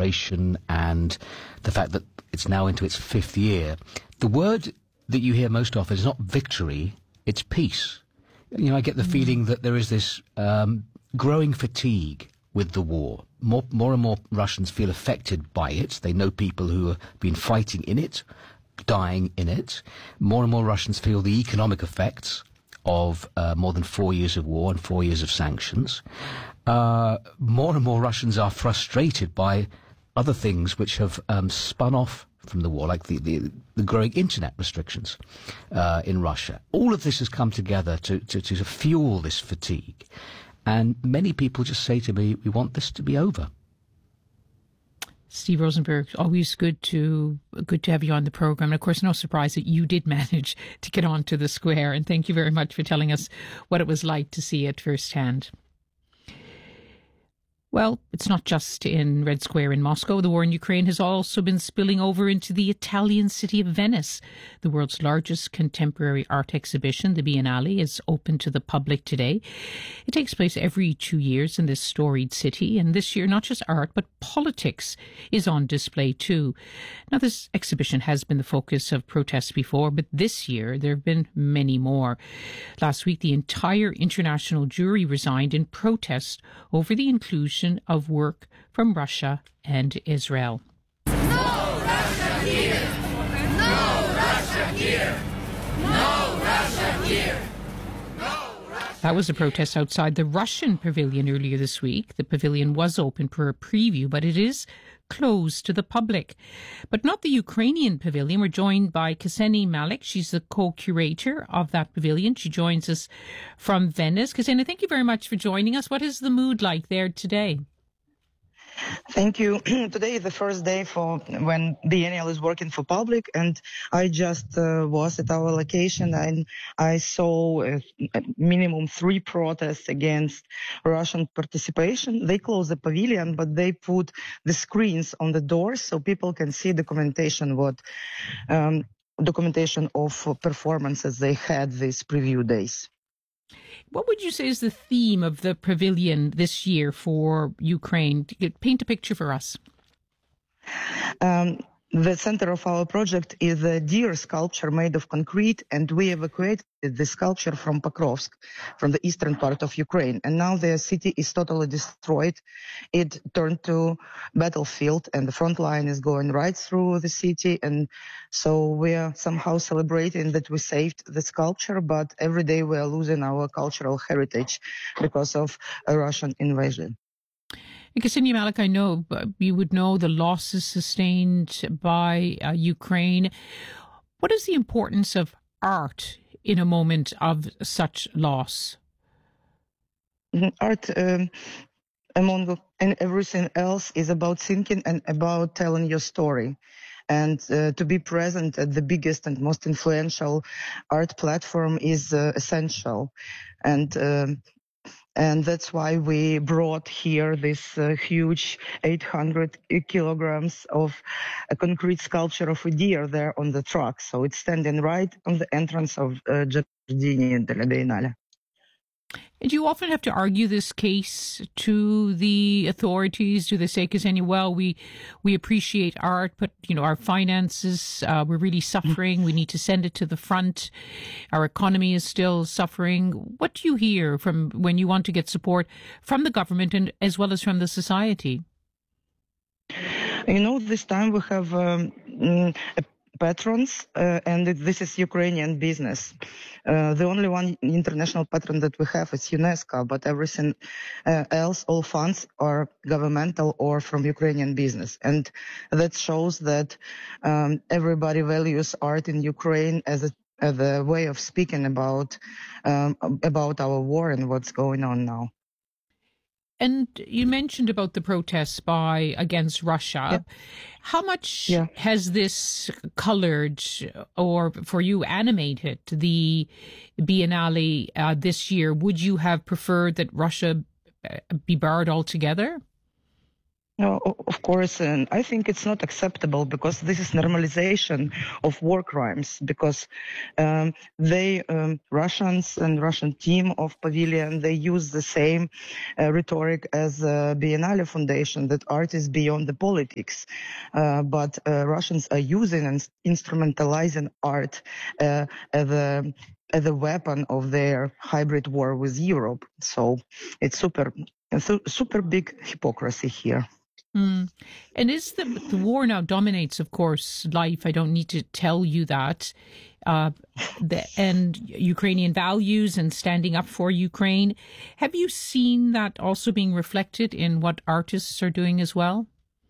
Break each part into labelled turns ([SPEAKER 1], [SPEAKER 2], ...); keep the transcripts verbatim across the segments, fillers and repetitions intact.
[SPEAKER 1] celebration and the fact that it's now into its fifth year, the word that you hear most often is not victory, it's peace. You know, I get the mm. feeling that there is this um, growing fatigue with the war. More, more and more Russians feel affected by it. They know people who have been fighting in it, dying in it. More and more Russians feel the economic effects of uh, more than four years of war and four years of sanctions. Uh, more and more Russians are frustrated by other things which have um, spun off from the war, like the, the, the growing internet restrictions uh, in Russia. All of this has come together to, to, to fuel this fatigue. And many people just say to me, we want this to be over.
[SPEAKER 2] Steve Rosenberg, always good to good to have you on the program. And of course, no surprise that you did manage to get onto the square. And thank you very much for telling us what it was like to see it firsthand. Well, it's not just in Red Square in Moscow. The war in Ukraine has also been spilling over into the Italian city of Venice. The world's largest contemporary art exhibition, the Biennale, is open to the public today. It takes place every two years in this storied city. And this year, not just art, but politics is on display too. Now, this exhibition has been the focus of protests before, but this year there have been many more. Last week, the entire international jury resigned in protest over the inclusion of work from Russia and Israel.
[SPEAKER 3] No Russia here! No Russia here! No Russia here! No Russia.
[SPEAKER 2] That was a protest outside the Russian pavilion earlier this week. The pavilion was open for a preview, but it is closed to the public. But not the Ukrainian pavilion. We're joined by Ksenia Malik. She's the co-curator of that pavilion. She joins us from Venice. Ksenia, thank you very much for joining us. What is the mood like there today?
[SPEAKER 4] Thank you. Today is the first day for when the Biennale is working for public, and I just uh, was at our location and I saw uh, minimum three protests against Russian participation. They closed the pavilion, but they put the screens on the doors so people can see documentation what um, documentation of performances they had these preview days.
[SPEAKER 2] What would you say is the theme of the pavilion this year for Ukraine? Paint a picture for us.
[SPEAKER 4] Um, the center of our project is a deer sculpture made of concrete, and we evacuated the sculpture from Pokrovsk, from the eastern part of Ukraine. And now the city is totally destroyed. It turned to battlefield, and the front line is going right through the city. And so we are somehow celebrating that we saved the sculpture, but every day we are losing our cultural heritage because of a Russian invasion.
[SPEAKER 2] Ksenia Malik, I know you would know the losses sustained by uh, Ukraine. What is the importance of art in a moment of such loss?
[SPEAKER 4] Art, um, among and everything else, is about thinking and about telling your story. And uh, to be present at the biggest and most influential art platform is uh, essential. And um, And that's why we brought here this uh, huge eight hundred kilograms of a concrete sculpture of a deer there on the truck. So it's standing right on the entrance of uh, Giardini della Biennale.
[SPEAKER 2] And do you often have to argue this case to the authorities? Do they say, Ksenia, well, we we appreciate art, but you know our finances, uh, we're really suffering. We need to send it to the front. Our economy is still suffering. What do you hear from when you want to get support from the government and as well as from the society?
[SPEAKER 4] You know, this time we have um, a patrons, uh, and it, this is Ukrainian business. Uh, the only one international patron that we have is UNESCO, but everything uh, else, all funds are governmental or from Ukrainian business. And that shows that um, everybody values art in Ukraine as a, as a way of speaking about um, about our war and what's going on now.
[SPEAKER 2] And you mentioned about the protests by against Russia.
[SPEAKER 4] Yeah.
[SPEAKER 2] How much
[SPEAKER 4] yeah.
[SPEAKER 2] has this colored or for you animated the Biennale uh, this year? Would you have preferred that Russia be barred altogether?
[SPEAKER 4] No, o- of course, and I think it's not acceptable because this is normalization of war crimes. Because um, they, um, Russians and Russian team of Pavilion, they use the same uh, rhetoric as uh, Biennale Foundation, that art is beyond the politics. Uh, but uh, Russians are using and instrumentalizing art uh, as a as a weapon of their hybrid war with Europe. So it's super, su- super big hypocrisy here.
[SPEAKER 2] Mm. And is the the war now dominates, of course, life. I don't need to tell you that. Uh, the, and Ukrainian values and standing up for Ukraine. Have you seen that also being reflected in what artists are doing as well?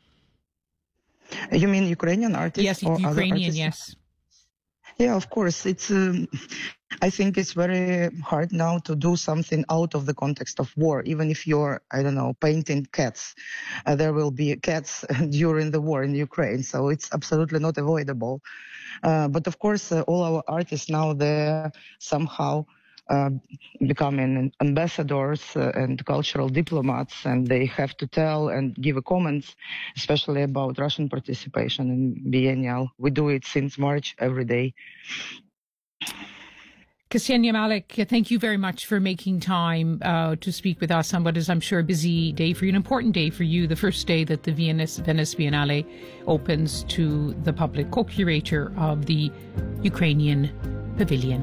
[SPEAKER 4] You mean Ukrainian artists?
[SPEAKER 2] Yes,
[SPEAKER 4] or other
[SPEAKER 2] Ukrainian,
[SPEAKER 4] artists?
[SPEAKER 2] yes.
[SPEAKER 4] Yeah, of course. It's. Um, I think it's very hard now to do something out of the context of war. Even if you're, I don't know, painting cats, uh, there will be cats during the war in Ukraine. So it's absolutely not avoidable. Uh, but of course, uh, all our artists now, they're somehow uh, becoming ambassadors uh, and cultural diplomats, and they have to tell and give a comments, especially about Russian participation in Biennial. We do it since March every day.
[SPEAKER 2] Ksenia Malik, thank you very much for making time uh, to speak with us on what is, I'm sure, a busy day for you, an important day for you, the first day that the Venice, Venice Biennale opens to the public, co-curator of the Ukrainian Pavilion.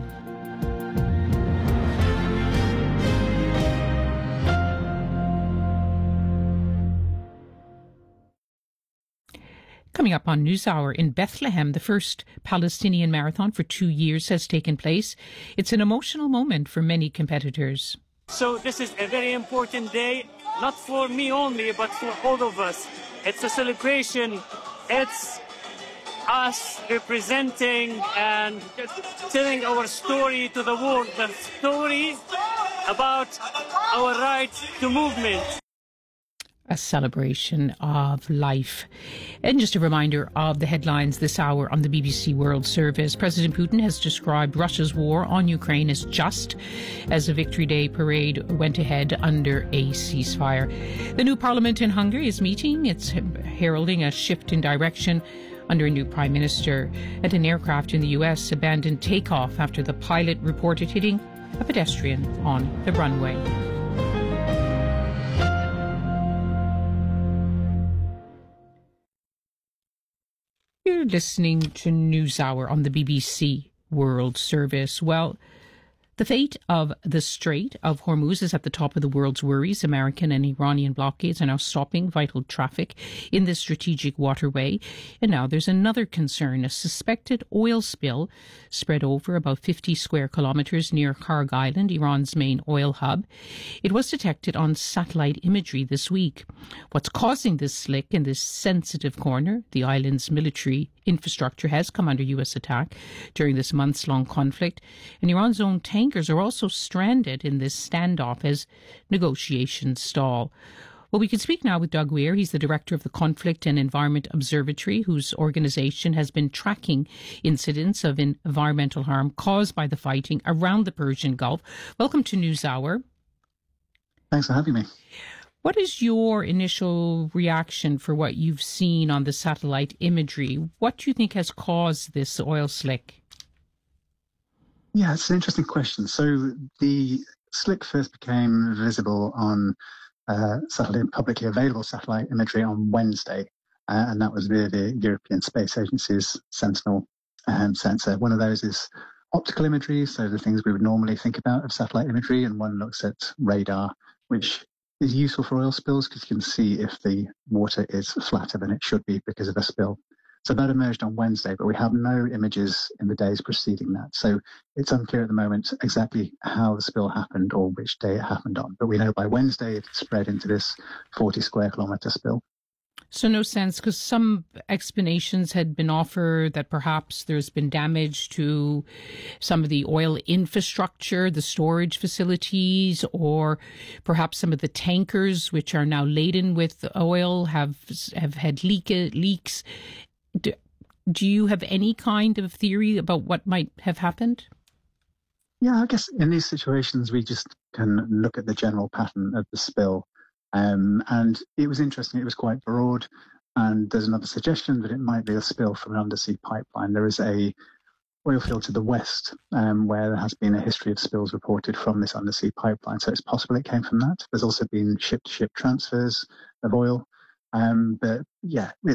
[SPEAKER 2] Coming up on NewsHour, in Bethlehem, the first Palestinian marathon for two years has taken place. It's an emotional moment for many competitors.
[SPEAKER 5] So this is a very important day, not for me only, but for all of us. It's a celebration. It's us representing and telling our story to the world, the story about our right to movement.
[SPEAKER 2] A celebration of life. And just a reminder of the headlines this hour on the B B C World Service. President Putin has described Russia's war on Ukraine as just as a Victory Day parade went ahead under a ceasefire. The new parliament in Hungary is meeting. It's heralding a shift in direction under a new prime minister. And an aircraft in the U S abandoned takeoff after the pilot reported hitting a pedestrian on the runway. You're listening to NewsHour on the B B C World Service. Well, the fate of the Strait of Hormuz is at the top of the world's worries. American and Iranian blockades are now stopping vital traffic in this strategic waterway. And now there's another concern, a suspected oil spill spread over about fifty square kilometres near Kharg Island, Iran's main oil hub. It was detected on satellite imagery this week. What's causing this slick in this sensitive corner? The island's military infrastructure has come under U S attack during this months-long conflict, and Iran's own tankers are also stranded in this standoff as negotiations stall. Well, we can speak now with Doug Weir. He's the director of the Conflict and Environment Observatory, whose organisation has been tracking incidents of environmental harm caused by the fighting around the Persian Gulf. Welcome to NewsHour.
[SPEAKER 6] Thanks for having me.
[SPEAKER 2] What is your initial reaction for what you've seen on the satellite imagery? What do you think has caused this oil slick?
[SPEAKER 6] Yeah, it's an interesting question. So the slick first became visible on uh, satellite, publicly available satellite imagery on Wednesday, uh, and that was via the European Space Agency's Sentinel um, sensor. One of those is optical imagery, so the things we would normally think about of satellite imagery, and one looks at radar, which is useful for oil spills because you can see if the water is flatter than it should be because of a spill. So that emerged on Wednesday, but we have no images in the days preceding that. So it's unclear at the moment exactly how the spill happened or which day it happened on. But we know by Wednesday it spread into this forty square kilometre spill.
[SPEAKER 2] So no sense, because some explanations had been offered that perhaps there's been damage to some of the oil infrastructure, the storage facilities, or perhaps some of the tankers, which are now laden with oil, have have had leak, leaks. Do, do you have any kind of theory about what might have happened?
[SPEAKER 6] Yeah, I guess in these situations we just can look at the general pattern of the spill Um, and it was interesting. It was quite broad. And there's another suggestion that it might be a spill from an undersea pipeline. There is a oil field to the west um, where there has been a history of spills reported from this undersea pipeline. So it's possible it came from that. There's also been ship-to-ship transfers of oil. Um, but yeah, it,